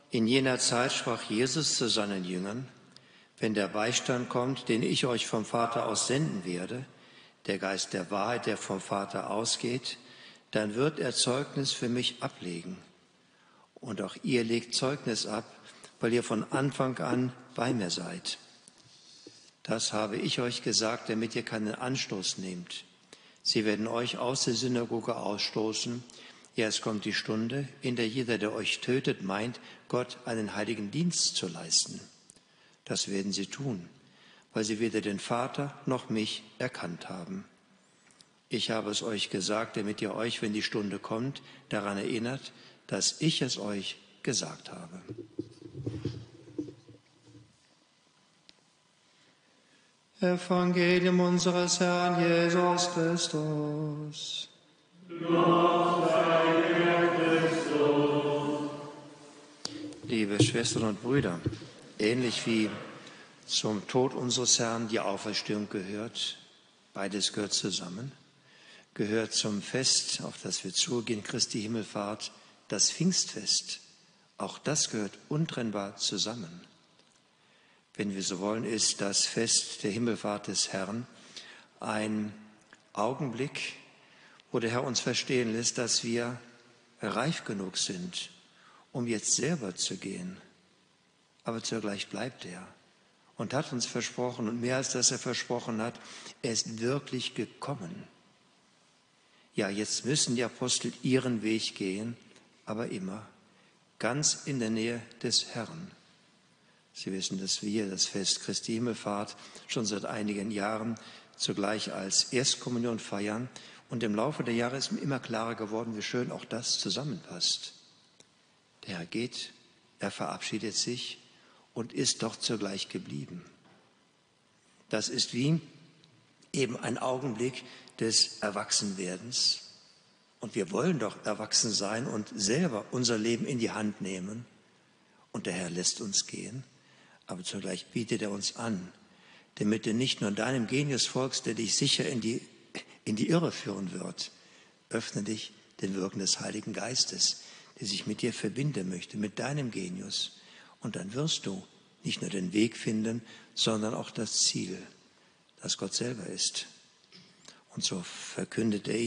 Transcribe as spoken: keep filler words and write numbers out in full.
In jener Zeit sprach Jesus zu seinen Jüngern: Wenn der Beistand kommt, den ich euch vom Vater aus senden werde, der Geist der Wahrheit, der vom Vater ausgeht, dann wird er Zeugnis für mich ablegen. Und auch ihr legt Zeugnis ab, weil ihr von Anfang an bei mir seid. Das habe ich euch gesagt, damit ihr keinen Anstoß nehmt. Sie werden euch aus der Synagoge ausstoßen. Ja, es kommt die Stunde, in der jeder, der euch tötet, meint, Gott einen heiligen Dienst zu leisten. Das werden sie tun, weil sie weder den Vater noch mich erkannt haben. Ich habe es euch gesagt, damit ihr euch, wenn die Stunde kommt, daran erinnert, dass ich es euch gesagt habe. Evangelium unseres Herrn Jesus Christus. Lob sei dir, Christus. Liebe Schwestern und Brüder, ähnlich wie zum Tod unseres Herrn die Auferstehung gehört, beides gehört zusammen, gehört zum Fest, auf das wir zugehen, Christi Himmelfahrt, das Pfingstfest. Auch das gehört untrennbar zusammen. Wenn wir so wollen, ist das Fest der Himmelfahrt des Herrn ein Augenblick, wo der Herr uns verstehen lässt, dass wir reif genug sind, um jetzt selber zu gehen. Aber zugleich bleibt er und hat uns versprochen, und mehr als das er versprochen hat, er ist wirklich gekommen. Ja, jetzt müssen die Apostel ihren Weg gehen, aber immer ganz in der Nähe des Herrn. Sie wissen, dass wir das Fest Christi Himmelfahrt schon seit einigen Jahren zugleich als Erstkommunion feiern. Und im Laufe der Jahre ist mir immer klarer geworden, wie schön auch das zusammenpasst. Der Herr geht, er verabschiedet sich und ist doch zugleich geblieben. Das ist wie eben ein Augenblick des Erwachsenwerdens. Und wir wollen doch erwachsen sein und selber unser Leben in die Hand nehmen. Und der Herr lässt uns gehen. Aber zugleich bietet er uns an, damit du nicht nur deinem Genius folgst, der dich sicher in die, in die Irre führen wird. Öffne dich den Wirken des Heiligen Geistes, der sich mit dir verbinden möchte, mit deinem Genius. Und dann wirst du nicht nur den Weg finden, sondern auch das Ziel, das Gott selber ist. Und so verkündet er